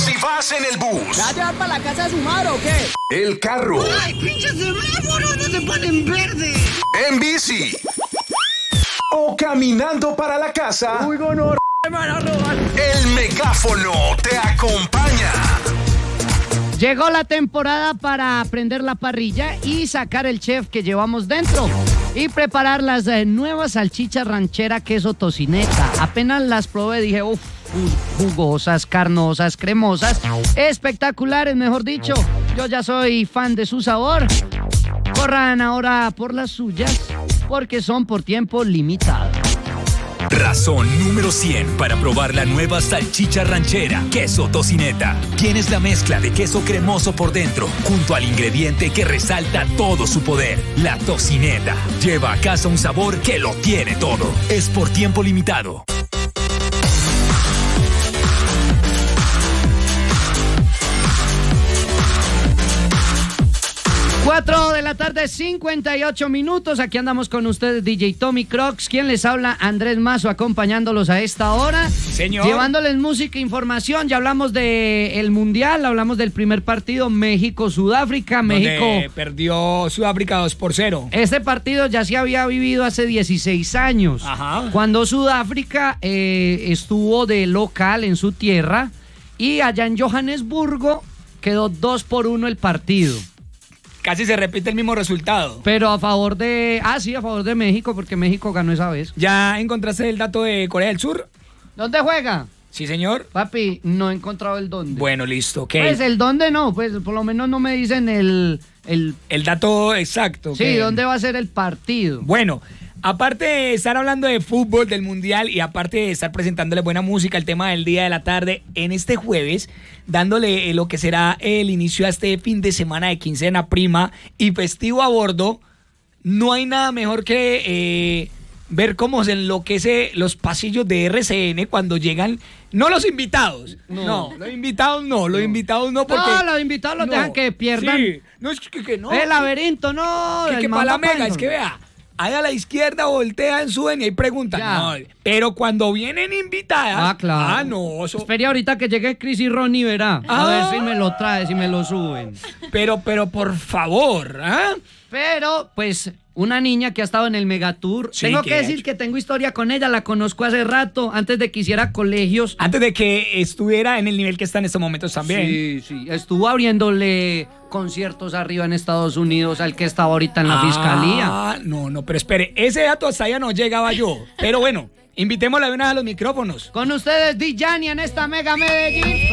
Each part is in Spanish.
Si vas en el bus. ¿Ya te vas para la casa de su madre o qué? El carro. ¡Ay, pinches semáforos! ¡No se ponen verde! En bici. O caminando para la casa. Uy, no, me van a robar. El megáfono te acompaña. Llegó la temporada para prender la parrilla y sacar el chef que llevamos dentro y preparar las nuevas salchichas ranchera queso tocineta. Apenas las probé dije, uff, jugosas, carnosas, cremosas, espectaculares, mejor dicho. Yo ya soy fan de su sabor. Corran ahora por las suyas porque son por tiempo limitado. Razón número 100 para probar la nueva salchicha ranchera, queso tocineta. Tienes la mezcla de queso cremoso por dentro, junto al ingrediente que resalta todo su poder, la tocineta. Lleva a casa un sabor que lo tiene todo. Es por tiempo limitado. 4 de la tarde, 58 minutos. Aquí andamos con ustedes, DJ Tommy Crocs. ¿Quién les habla? Andrés Mazo, acompañándolos a esta hora. Señor. Llevándoles música e información. Ya hablamos del Mundial, hablamos del primer partido, México-Sudáfrica. Donde perdió Sudáfrica 2-0. Este partido ya se había vivido hace 16 años. Ajá. Cuando Sudáfrica estuvo de local en su tierra y allá en Johannesburgo quedó 2-1 el partido. Casi se repite el mismo resultado. Pero a favor de... sí, a favor de México, porque México ganó esa vez. ¿Ya encontraste el dato de Corea del Sur? ¿Dónde juega? Sí, señor. Papi, no he encontrado el dónde. Bueno, listo, ok. Pues el dónde no, pues por lo menos no me dicen el dato exacto. Sí, ¿dónde va a ser el partido? Bueno, aparte de estar hablando de fútbol, del Mundial, y aparte de estar presentándole buena música, el tema del día de la tarde, en este jueves, dándole lo que será el inicio a este fin de semana de quincena prima y festivo a bordo, no hay nada mejor que ver cómo se enloquece los pasillos de RCN cuando llegan, no los invitados, no, los invitados no porque... No, los invitados los dejan que pierdan. Sí, no es que no. El laberinto, no. Que para la mega, es que vea. Ahí a la izquierda voltean, suben y ahí preguntan. No, pero cuando vienen invitadas... claro. No. Espere ahorita que llegue Chris y Ronnie, verá. A ver si me lo trae, si me lo suben. Pero por favor, Pero, pues, una niña que ha estado en el Megatour. Sí, tengo que decir que tengo historia con ella, la conozco hace rato, antes de que hiciera colegios. Antes de que estuviera en el nivel que está en estos momentos también. Sí, estuvo abriéndole conciertos arriba en Estados Unidos al que estaba ahorita en la fiscalía. No, pero espere, ese dato hasta allá no llegaba yo. Pero bueno, invitémosla de una vez a los micrófonos. Con ustedes, Dijani, en esta Mega Medellín.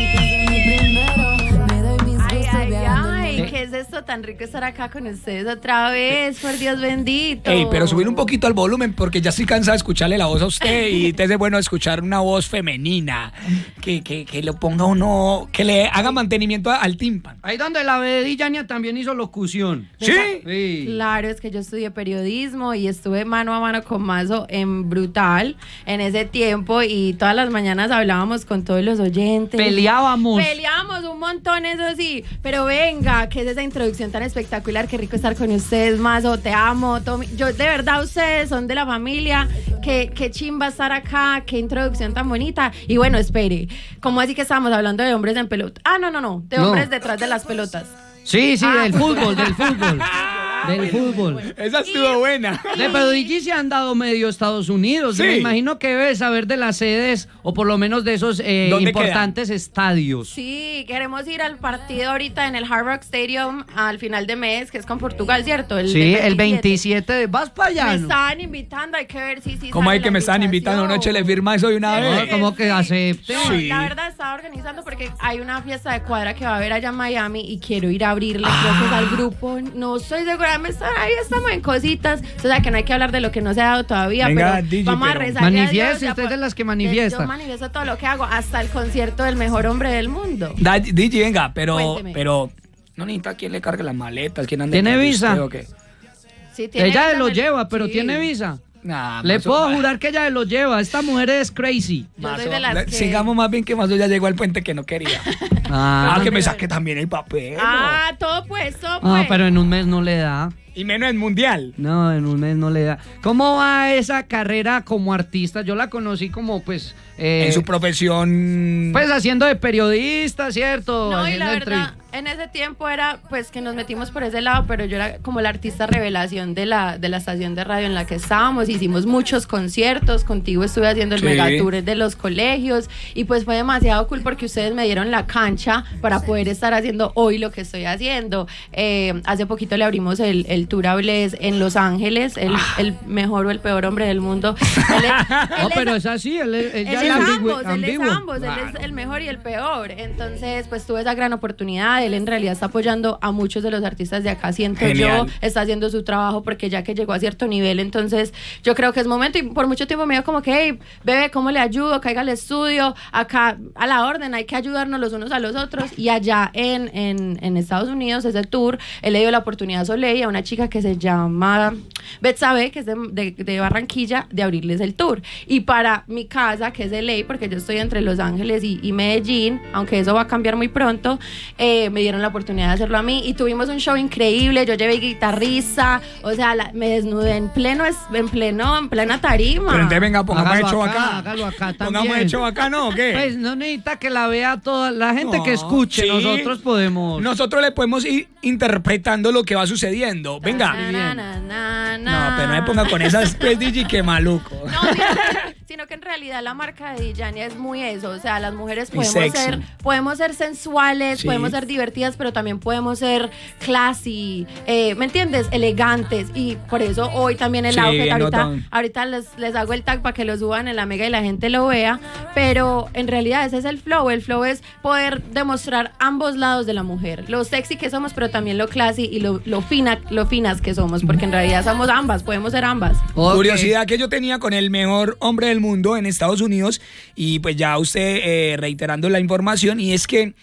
Ay, ¿qué es esto tan rico estar acá con ustedes otra vez? Por Dios bendito. Ey, pero subir un poquito al volumen porque ya estoy cansada de escucharle la voz a usted y te es bueno escuchar una voz femenina que lo ponga uno, que le haga mantenimiento al tímpano. Ahí donde la ve Dijani también hizo locución. ¿Sí? Sí. Claro, es que yo estudié periodismo y estuve mano a mano con Mazo en Brutal en ese tiempo y todas las mañanas hablábamos con todos los oyentes. Peleábamos un montón, eso sí. Pero venga, ¿qué es esa introducción tan espectacular? Qué rico estar con ustedes, Mazo, te amo, Tommy. Yo, de verdad, ustedes son de la familia. Qué chimba estar acá, qué introducción tan bonita. Y bueno, espere, ¿cómo así que estábamos hablando de hombres en pelota? No, de hombres detrás de las pelotas. Sí, del fútbol. Del fútbol. Esa estuvo buena. Pero Digi se han dado medio Estados Unidos. Sí. Me imagino que debe saber de las sedes o por lo menos de esos importantes estadios. Sí, queremos ir al partido ahorita en el Hard Rock Stadium al final de mes, que es con Portugal, ¿cierto? El 27. ¿Vas para allá? Me estaban invitando, hay que ver si ¿Cómo hay que me estaban invitando? Una noche le firma eso de una vez. ¿Cómo que acepte? No, sí. La verdad estaba organizando porque hay una fiesta de cuadra que va a haber allá en Miami y quiero ir a abrirle creo que es al grupo. No estoy segura, ahí estamos en cositas. O sea que no hay que hablar de lo que no se ha dado todavía. Venga, pero DJ, vamos a rezar. Manifieste, usted es de las que manifiesta. Yo manifiesto todo lo que hago, hasta el concierto del mejor hombre del mundo. DJ, venga, pero Cuénteme. no necesita quien le cargue las maletas, quién anda. ¿Tiene visa? ¿O qué? Sí, tiene Ella visa, lo lleva, pero ¿tiene visa? Nah, Le Mazo, puedo jurar que ella lo lleva. Esta mujer es crazy. Yo soy de las que... Sigamos más bien que Mazo ya llegó al puente que no quería. Que me saque también el papel. Todo puesto, pues. No, pero en un mes no le da. Y menos en mundial. No, en un mes no le da. ¿Cómo va esa carrera como artista? Yo la conocí como, pues... en su profesión. Pues haciendo de periodista, ¿cierto? No, y Haciendo la verdad, en ese tiempo era pues que nos metimos por ese lado, pero yo era como la artista revelación de la estación de radio en la que estábamos. Hicimos muchos conciertos, contigo estuve haciendo el megatour de los colegios y pues fue demasiado cool porque ustedes me dieron la cancha para poder estar haciendo hoy lo que estoy haciendo. Hace poquito le abrimos el tour a Bless en Los Ángeles, el mejor o el peor hombre del mundo. No, pero es así, él es ambiguo. Él es el mejor y el peor. Entonces, pues tuve esa gran oportunidad. Él en realidad está apoyando a muchos de los artistas de acá, siento Genial. yo, está haciendo su trabajo porque ya que llegó a cierto nivel, entonces yo creo que es momento y por mucho tiempo me dijo como que, hey, bebé, ¿cómo le ayudo? Caiga al estudio, acá a la orden, hay que ayudarnos los unos a los otros y allá en Estados Unidos, ese tour, él le dio la oportunidad a Soleil, a una chica que se llama Betsabe, que es de Barranquilla, de abrirles el tour. Y para mi casa, que es de LA, porque yo estoy entre Los Ángeles y Medellín, aunque eso va a cambiar muy pronto, me dieron la oportunidad de hacerlo a mí y tuvimos un show increíble. Yo llevé guitarrista, o sea, me desnudé en plena tarima. Pero entonces venga, pongamos Hágalo el show acá, acá. hágalo acá también. Pongamos el show acá, ¿no? ¿O qué? Pues no necesita que la vea toda la gente No, que escuche, sí. nosotros podemos. Nosotros le podemos ir interpretando lo que va sucediendo. Venga. No, pero no me ponga con esas pues, DJ, que maluco. No, sino que en realidad la marca de Dijania es muy eso, o sea, las mujeres Muy sexy. podemos ser sensuales, Sí. podemos ser divertidas, pero también podemos ser classy, ¿me entiendes? Elegantes, y por eso hoy también el Sí, outfit, no ahorita les hago el tag para que lo suban en la mega y la gente lo vea, pero en realidad ese es el flow es poder demostrar ambos lados de la mujer, lo sexy que somos, pero también lo classy y lo finas que somos, porque en realidad somos ambas, podemos ser ambas. Ok. Curiosidad que yo tenía con el mejor hombre del mundo en Estados Unidos y pues ya usted reiterando la información y es que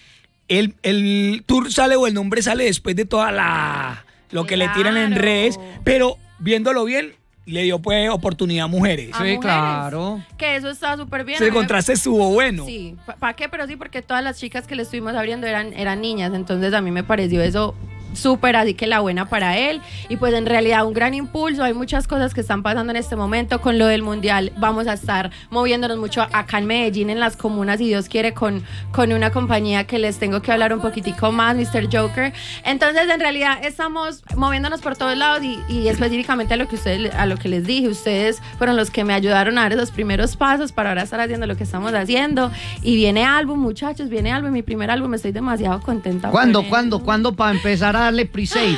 el tour sale o el nombre sale después de toda lo que le tiran en Claro. redes, pero viéndolo bien le dio pues oportunidad a mujeres. A Sí, mujeres, claro. que eso está súper bien. Ese contraste estuvo bueno. Sí, ¿para qué? Pero sí, porque todas las chicas que le estuvimos abriendo eran niñas, entonces a mí me pareció eso súper, así que la buena para él, y pues en realidad un gran impulso, hay muchas cosas que están pasando en este momento con lo del mundial, vamos a estar moviéndonos mucho acá en Medellín, en las comunas, si Dios quiere, con una compañía que les tengo que hablar un poquitico más, Mr. Joker, entonces en realidad estamos moviéndonos por todos lados y específicamente a lo que les dije, ustedes fueron los que me ayudaron a dar esos primeros pasos para ahora estar haciendo lo que estamos haciendo, y viene álbum, muchachos, viene álbum, mi primer álbum, estoy demasiado contenta. ¿Cuándo para empezar a darle pre-save?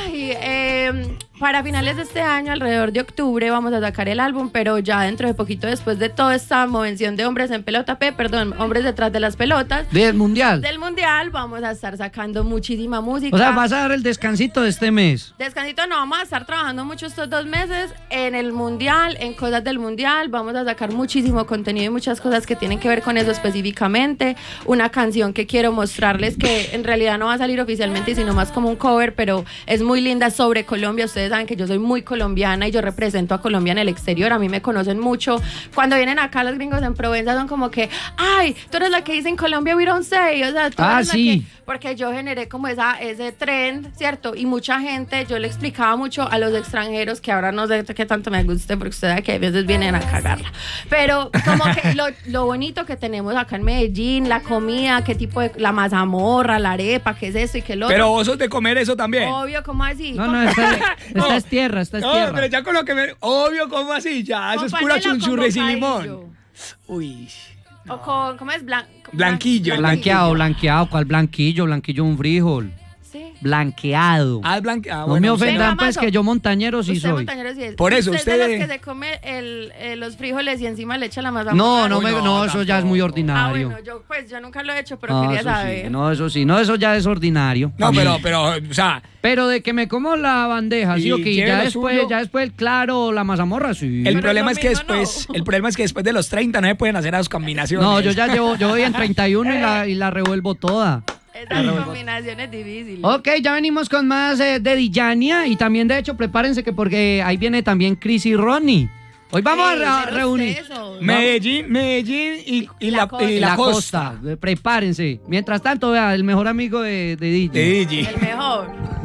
Ay, para finales de este año, alrededor de octubre, vamos a sacar el álbum, pero ya dentro de poquito, después de toda esta movención de hombres en pelota, hombres detrás de las pelotas, ¿Del mundial? del mundial, vamos a estar sacando muchísima música. O sea, vas a dar el descansito de este mes. Descansito no, vamos a estar trabajando mucho estos 2 meses en el mundial, en cosas del mundial, vamos a sacar muchísimo contenido y muchas cosas que tienen que ver con eso específicamente, una canción que quiero mostrarles que en realidad no va a salir oficialmente sino más como un cover, pero es muy linda, sobre Colombia. Ustedes saben que yo soy muy colombiana y yo represento a Colombia en el exterior, a mí me conocen mucho, cuando vienen acá los gringos en Provenza son como que, ay, tú eres la que dice en Colombia we don't say, o sea, tú eres la sí. que, porque yo generé como ese trend, ¿cierto? Y mucha gente, yo le explicaba mucho a los extranjeros, que ahora no sé qué tanto me guste, porque ustedes que a veces vienen a cagarla, pero como que lo bonito que tenemos acá en Medellín, la comida, qué tipo de, la mazamorra, la arepa, qué es esto y qué lo otro. Pero vos sos de comer eso también. Obvio, ¿cómo así? No, esta es tierra, esta es No, tierra. pero ya con lo que me... Obvio, ¿cómo así? Ya, eso es pura Acompáñalo con chunchurres y bocadillo. limón. Uy. O con, ¿cómo es? Blanquillo. Blanqueado, ¿cuál blanquillo? Blanquillo un frijol. Sí. Blanqueado. Ah, blanque. Ah, No bueno, me usted- ofendan, Venga, pues, Mazo. que yo montañero sí Usted soy. montañero sí es. Por eso, es de usted- los que se come los frijoles y encima le echa la masa. No, Uy, no, eso ya es muy tampoco. ordinario. Ah, bueno, yo nunca lo he hecho, pero No, quería eso saber. sí, eso ya es ordinario. No, Pa' mí. pero, o sea, Pero de que me como la bandeja, sí, Y o que quiere lo suyo. ya después, claro, la mazamorra, sí. el Pero problema es es lo que mismo, después, no. el problema es que después de los 30 no se pueden hacer esas combinaciones. No, yo voy en 31 y la revuelvo toda. Esa combinación es difícil. Ok, ya venimos con más de Dijania y también, de hecho, prepárense que porque ahí viene también Chris y Ronnie. Hoy vamos Ey, a pero reunir. eso. Medellín y la costa. Prepárense. Mientras tanto, vea, el mejor amigo de DJ. De DJ. El mejor.